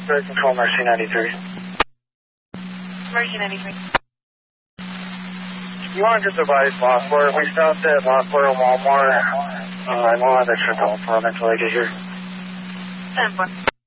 Bird Control, Mercy 93. Mercy 93. You want to just advise Lockport? We stopped at Lockport and Walmart. I won't have extra telephone until I get here. 10-4.